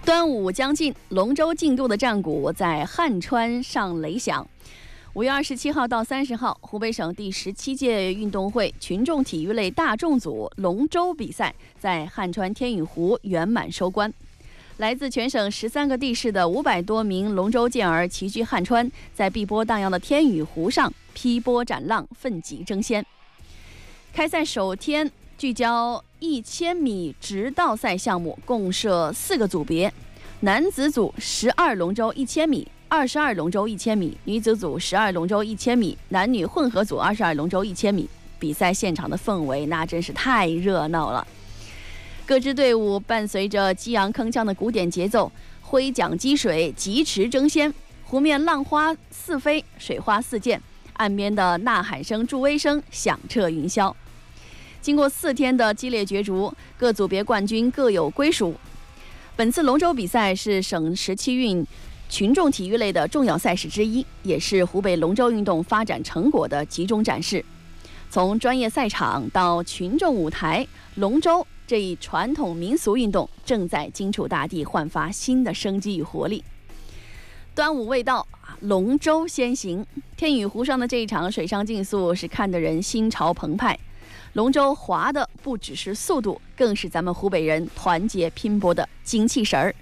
端午将近，龙舟竞渡的战鼓在汉川上雷响。5月27号到30号，湖北省第17届运动会群众体育类大众组龙舟比赛在汉川天宇湖圆满收官。来自全省13个地市的500多名龙舟健儿齐聚汉川，在碧波荡漾的天宇湖上劈波斩浪，奋楫争先。开赛首天聚焦1000米直道赛项目，共设4个组别：男子组12龙舟1000米、22龙舟1000米，女子组12龙舟1000米，男女混合组22龙舟1000米。比赛现场的氛围那真是太热闹了，各支队伍伴随着激昂铿锵的鼓点节奏，挥桨击水，疾驰争先。湖面浪花四飞，水花四溅，岸边的呐喊声、助威声响彻云霄。经过4天的激烈角逐，各组别冠军各有归属。本次龙舟比赛是省17运群众体育类的重要赛事之一，也是湖北龙舟运动发展成果的集中展示。从专业赛场到群众舞台，龙舟这一传统民俗运动正在荆楚大地焕发新的生机与活力。端午未到，龙舟先行。天宇湖上的这一场水上竞速是看得人心潮澎湃。龙舟划的不只是速度，更是咱们湖北人团结拼搏的精气神儿。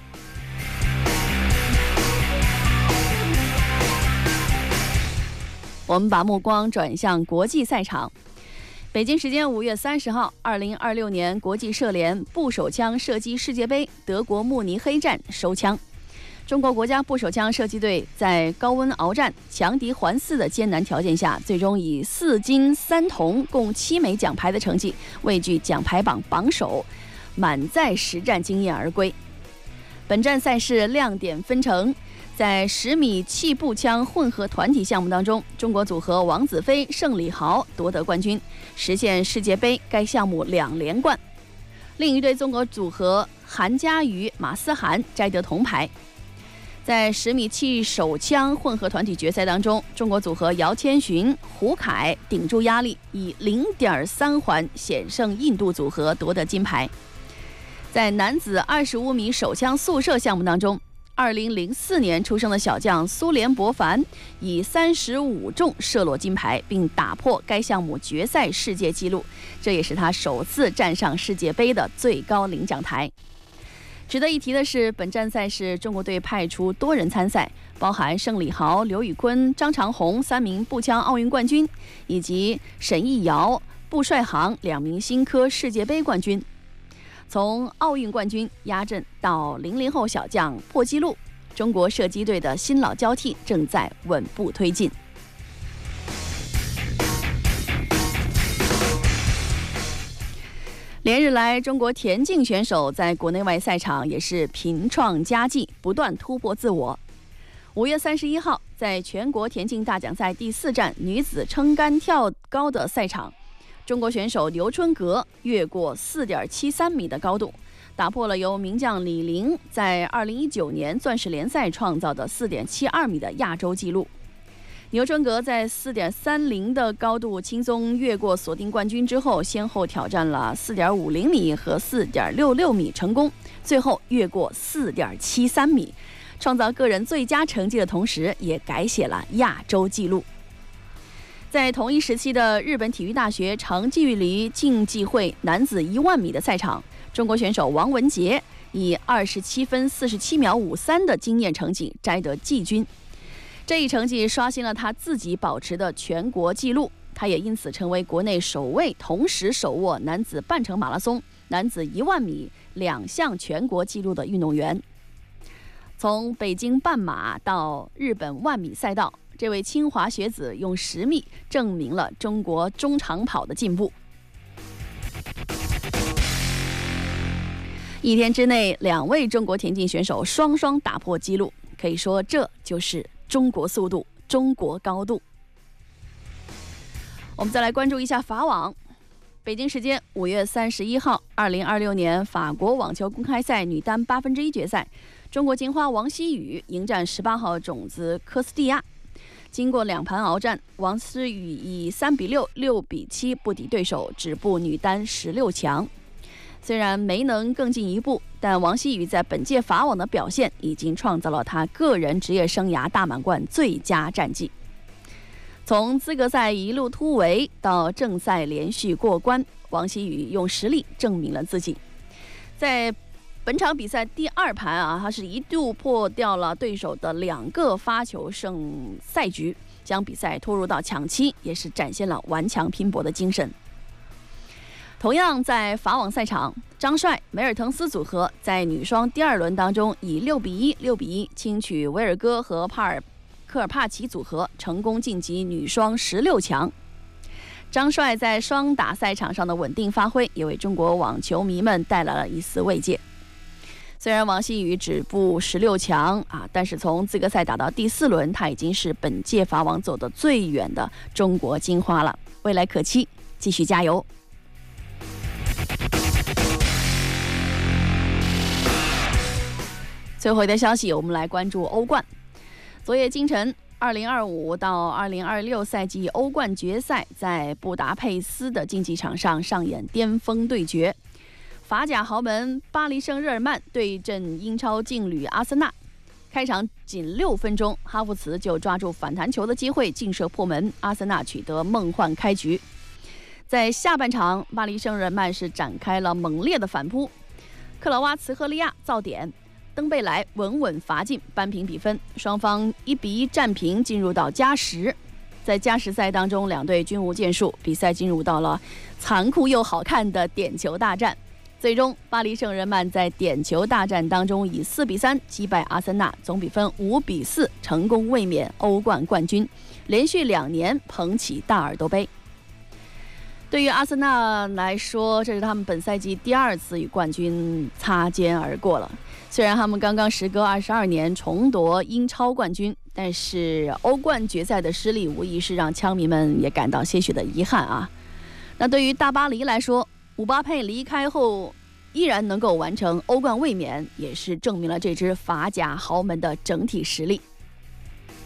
我们把目光转向国际赛场。北京时间5月30号，2026年国际射联步手枪射击世界杯德国慕尼黑站收枪。中国国家步手枪射击队在高温鏖战、强敌环伺的艰难条件下，最终以4金3铜共7枚奖牌的成绩位居奖牌榜榜首，满载实战经验而归。本站赛事亮点纷呈，在10米气步枪混合团体项目当中，中国组合王子飞、盛礼豪夺得冠军，实现世界杯该项目2连冠。另一对中国组合韩佳瑜、马思涵摘得铜牌。在10米气手枪混合团体决赛当中，中国组合姚千寻、胡凯顶住压力，以0.3环险胜印度组合夺得金牌。在男子25米手枪速射项目当中，2004年出生的小将苏联博凡以35中射落金牌，并打破该项目决赛世界纪录，这也是他首次站上世界杯的最高领奖台。值得一提的是，本站赛事中国队派出多人参赛，包含盛礼豪、刘宇坤、张长虹3名步枪奥运冠军，以及沈艺瑶、步帅航2名新科世界杯冠军。从奥运冠军压阵到00后小将破纪录，中国射击队的新老交替正在稳步推进。连日来，中国田径选手在国内外赛场也是频创佳绩，不断突破自我。5月31号，在全国田径大奖赛第4站女子撑杆跳高的赛场，中国选手刘春格越过4.73米的高度，打破了由名将李玲在2019年钻石联赛创造的4.72米的亚洲纪录。刘春格在4.30的高度轻松越过锁定冠军之后，先后挑战了4.50米和4.66米成功，最后越过4.73米，创造个人最佳成绩的同时，也改写了亚洲纪录。在同一时期的日本体育大学长距离竞技会男子10000米的赛场，中国选手王文杰以27分47秒53的惊艳成绩摘得季军。这一成绩刷新了他自己保持的全国纪录，他也因此成为国内首位同时手握男子半程马拉松、男子10000米2项全国纪录的运动员。从北京半马到日本10000米赛道，这位清华学子用10米证明了中国中长跑的进步。1天之内，2位中国田径选手双双打破纪录，可以说这就是中国速度，中国高度。我们再来关注一下法网。北京时间5月31号，2026年法国网球公开赛女单1/8决赛，中国金花王希雨迎战18号种子科斯蒂亚。经过2盘鏖战，王思雨以3比6、6比7不敌对手，止步女单16强。 虽然没能更进一步，但王曦雨在本届法网的表现已经创造了他个人职业生涯大满贯最佳战绩。从资格赛一路突围到正赛连续过关，王曦雨用实力证明了自己。在本场比赛第2盘他是一度破掉了对手的2个发球胜赛局，将比赛拖入到抢七，也是展现了顽强拼搏的精神。同样在法网赛场，张帅梅尔滕斯组合在女双第2轮当中以6-1、6-1轻取维尔戈和科尔帕奇组合，成功晋级女双16强。张帅在双打赛场上的稳定发挥，也为中国网球迷们带来了一丝慰藉。虽然王曦雨止步16强但是从资格赛打到第4轮，他已经是本届法网走得最远的中国金花了。未来可期，继续加油！最后一条消息，我们来关注欧冠。昨夜今晨，2025到2026赛季欧冠决赛在布达佩斯的竞技场上上演巅峰对决。法甲豪门巴黎圣日耳曼对阵英超劲旅阿森纳。开场仅6分钟，哈弗茨就抓住反弹球的机会劲射破门，阿森纳取得梦幻开局。在下半场，巴黎圣日耳曼是展开了猛烈的反扑，克劳瓦茨赫利亚造点，登贝莱稳稳罚进，扳平比分，双方1-1战平，进入到加时。在加时赛当中，两队均无建树，比赛进入到了残酷又好看的点球大战。最终，巴黎圣日耳曼在点球大战当中以4-3击败阿森纳，总比分5-4，成功卫冕欧冠冠军，连续2年捧起大耳朵杯。对于阿森纳来说，这是他们本赛季第2次与冠军擦肩而过了。虽然他们刚刚时隔22年重夺英超冠军，但是欧冠决赛的失利无疑是让枪迷们也感到些许的遗憾那对于大巴黎来说，姆巴佩离开后依然能够完成欧冠卫冕，也是证明了这支法甲豪门的整体实力。